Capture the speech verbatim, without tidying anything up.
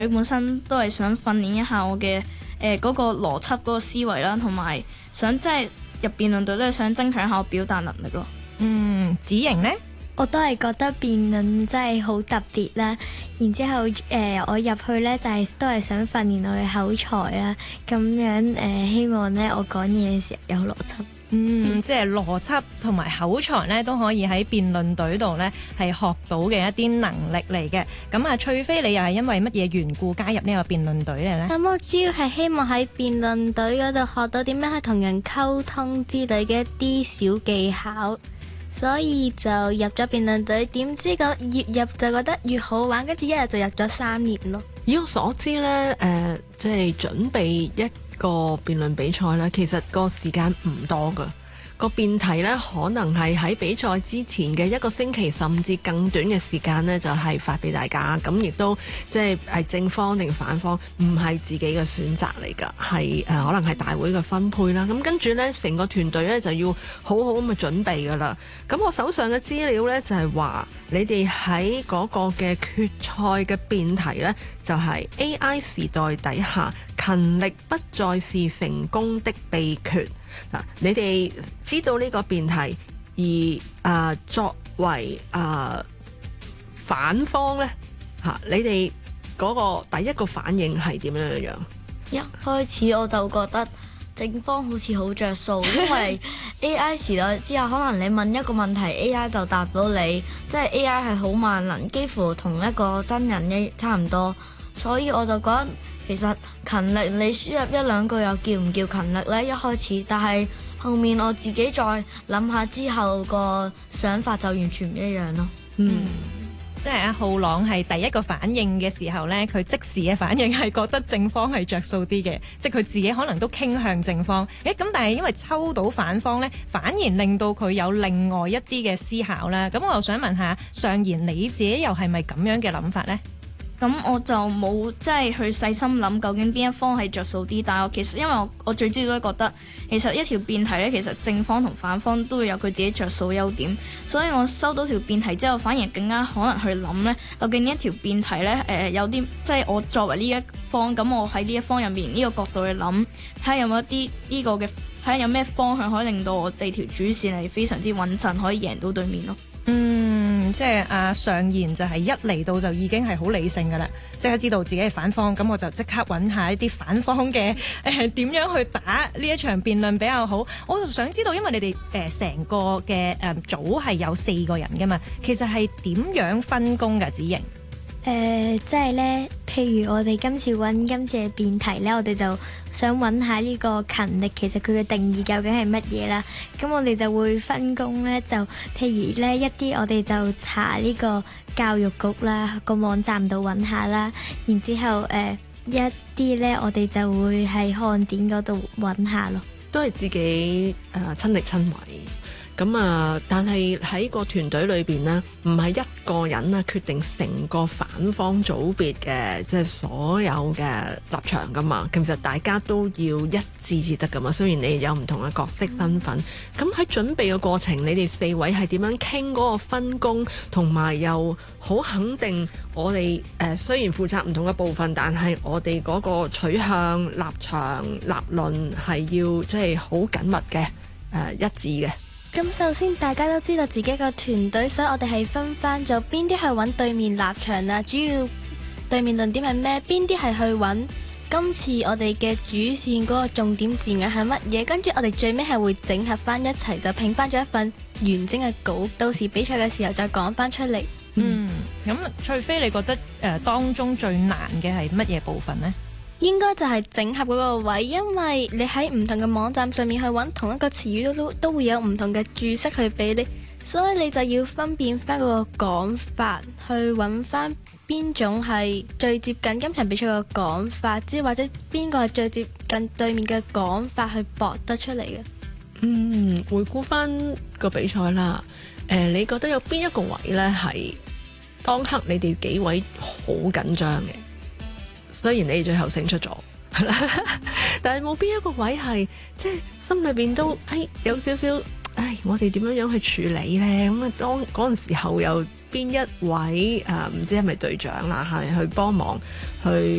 佢本身都係想訓練一下我嘅誒嗰個邏輯嗰個思維啦，同埋想即係入辯論隊都係想增強下我表達能力咯。 嗯，子瑩呢？ 我都係覺得辯論真係好特別啦，然之後誒、呃、我入去呢，就係、是、都係想訓練我嘅口才啦，咁樣誒、呃、希望呢，我講嘢嘅時候有邏輯。 嗯，即係邏輯同埋口才呢，都可以喺辯論隊度呢係學到嘅一啲能力嚟嘅。咁啊，翠菲你又係因為乜嘢緣故加入呢個辯論隊嘅呢？ 咁我主要係希望喺辯論隊嗰度學到點樣去同人溝通之類嘅一啲小技巧，所以就入咗辯論隊。點知個越入就覺得越好玩，跟住一日就入咗三年咯。 以我所知呢，誒、呃，即係準備一個辯論比賽呢，其實個時間唔多㗎。個辯題呢，可能係喺比賽之前嘅一個星期，甚至更短嘅時間呢，就係發俾大家。咁亦都即係係正方定反方，唔係自己嘅選擇嚟㗎，係誒、呃、可能係大會嘅分配啦。咁跟住呢，成個團隊呢就要好好咁去準備㗎啦。咁我手上嘅資料呢，就係話，你哋喺嗰個嘅決賽嘅辯題呢，就係 A I 時代底下勤力不再是成功的秘訣。嗱，你哋知道呢個辯題，而誒、呃、作為誒、呃、反方呢，嚇，你哋嗰個第一個反應係點樣樣？ 一開始我就覺得正方好似好着數，因為 A I 時代之後，可能你問一個問題，A I 就答到你，即係 A I 係好萬能，幾乎同一個真人一差唔多，所以我就覺得。其實勤力你輸入一兩句又叫唔叫勤力呢？一開始，但係後面我自己再諗下之後個想法就完全唔一樣咯。 嗯， 即係阿浩朗係第一個反應嘅時候呢，佢即時嘅反應係覺得正方係着數啲嘅，即係佢自己可能都傾向正方。誒咁，但係因為抽到反方呢，反而令到佢有另外一啲嘅思考啦。咁我又想問下尚賢，你自己又係咪咁樣嘅諗法呢？ 咁我就冇即係去細心諗究竟邊一方係着數啲，但係我其實因為我我最主要都覺得其實一條辯題呢，其實正方同反方都會有佢自己着數優點，所以我收到條辯題之後，反而更加可能去諗呢，究竟呢一條辯題呢，誒、呃、有啲即係我作為呢一方，咁我喺呢一方入面呢個角度去諗，睇下有冇一啲呢個嘅睇下有咩方向可以令到我哋條主線係非常之穩陣，可以贏到對面咯。 嗯，即係阿尚賢就係一嚟到就已經係好理性噶啦，即刻知道自己係反方，咁我就即刻揾下一啲反方嘅誒點樣去打呢一場辯論比較好。我就想知道，因為你哋誒成個嘅誒、呃、組係有四個人噶嘛，其實係點樣分工噶？子瑩？ 誒、呃，即係呢，譬如我哋今次揾今次嘅辯題呢，我哋就想揾下呢個勤力，其實佢嘅定義究竟係乜嘢啦？咁我哋就會分工呢，就譬如呢一啲我哋就查呢個教育局啦個網站度揾下啦，然之後誒、呃、一啲呢，我哋就會喺看點嗰度揾下咯， 都係自己誒、呃、親力親為。咁啊，但係喺個團隊裏邊呢，唔係一個人啊決定成個反方組別嘅即係所有嘅立場噶嘛。其實大家都要一致至得噶嘛。雖然你有唔同嘅角色身份，咁喺、嗯、準備嘅過程，你哋四位係點樣傾嗰個分工，同埋又好肯定我哋誒、呃、雖然負責唔同嘅部分，但係我哋嗰個取向、立場、立論係要即係好緊密嘅誒、呃、一致嘅。 咁首先大家都知道自己個團隊，所以我哋係分翻咗邊啲係揾對面立場啊，主要對面論點係咩，邊啲係去揾今次我哋嘅主線嗰個重點字眼係乜嘢，跟住我哋最尾係會整合翻一齊，就拼翻咗一份完整嘅稿，到時比賽嘅時候再講翻出嚟。 嗯，咁翠菲你覺得誒、呃、當中最難嘅係乜嘢部分呢？ 應該就係整合嗰個位，因為你喺唔同嘅網站上面去揾同一個詞語都都會有唔同嘅注釋去俾你，所以你就要分辨翻嗰個講法，去揾翻邊種係最接近今場比賽嘅講法，之或者邊個係最接近對面嘅講法去駁得出嚟嘅。 嗯，回顧翻個比賽啦，誒、呃，你覺得有邊一個位呢係當刻你哋幾位好緊張嘅？雖然你哋最後勝出咗，但係冇邊一個位係即係心裏邊都誒有少少，誒我哋點樣樣去處理呢？咁啊當嗰陣時候又邊一位誒唔知係咪隊長啦，係去幫忙去